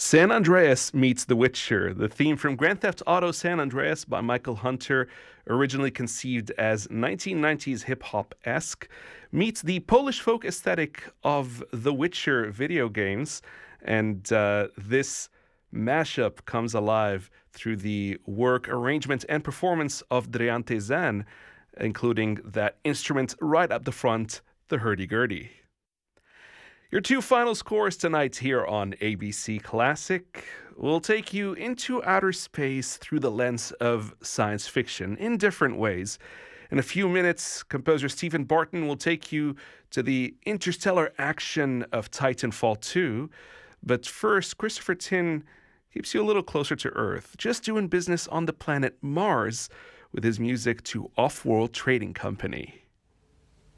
San Andreas meets The Witcher, the theme from Grand Theft Auto San Andreas by Michael Hunter, originally conceived as 1990s hip hop esque, meets the Polish folk aesthetic of The Witcher video games. And this mashup comes alive through the work, arrangement, and performance of Dreyante Zan, including that instrument right up the front, the hurdy-gurdy. Your two final scores tonight here on ABC Classic will take you into outer space through the lens of science fiction in different ways. In a few minutes, composer Stephen Barton will take you to the interstellar action of Titanfall 2. But first, Christopher Tin keeps you a little closer to Earth, just doing business on the planet Mars with his music to Off-World Trading Company.